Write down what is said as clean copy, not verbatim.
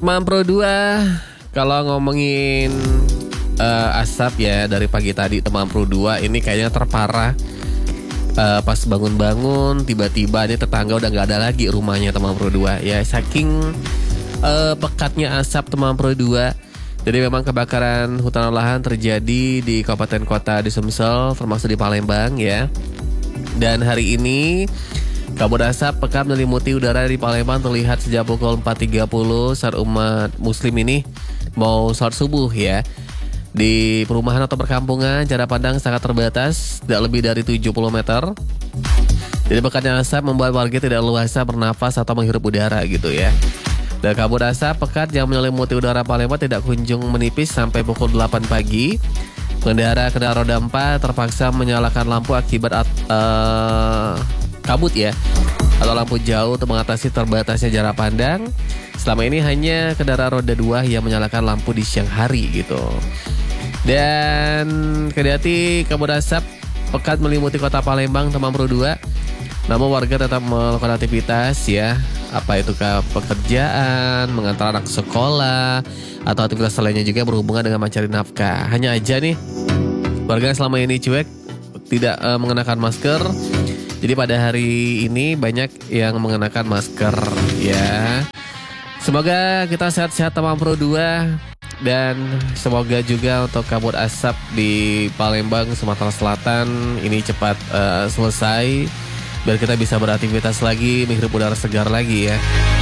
Teman Pro 2, kalau ngomongin asap ya dari pagi tadi Teman Pro 2 ini kayaknya terparah. Pas bangun-bangun tiba-tiba ini tetangga udah gak ada lagi rumahnya Teman Pro 2. Ya saking pekatnya asap Teman Pro 2. Jadi memang kebakaran hutan dan lahan terjadi di kabupaten kota di Sumsel termasuk di Palembang ya. Dan hari ini kabut asap pekat menyelimuti udara di Palembang terlihat sejak pukul 4.30 saat umat muslim ini mau sholat subuh ya. Di perumahan atau perkampungan jarak pandang sangat terbatas, tidak lebih dari 70 meter. Jadi pekatnya asap membuat warga tidak leluasa bernafas atau menghirup udara gitu ya. Dan kabut asap pekat yang menyelimuti udara Palembang tidak kunjung menipis sampai pukul 8 pagi. Pengendara kendaraan roda 4 terpaksa menyalakan lampu akibat kabut ya, atau lampu jauh untuk mengatasi terbatasnya jarak pandang. Selama ini hanya kendaraan roda 2 yang menyalakan lampu di siang hari gitu. Dan kendati kabut asap pekat melimuti kota Palembang Teman Pro 2, namun warga tetap melakukan aktivitas ya, apa itu ke pekerjaan, mengantar anak ke sekolah, atau aktivitas lainnya juga berhubungan dengan mencari nafkah. Hanya aja nih, warga selama ini cuek, tidak mengenakan masker. Jadi pada hari ini banyak yang mengenakan masker ya. Semoga kita sehat-sehat Teman Pro 2. Dan semoga juga untuk kabut asap di Palembang, Sumatera Selatan ini cepat selesai, biar kita bisa beraktivitas lagi, menghirup udara segar lagi ya.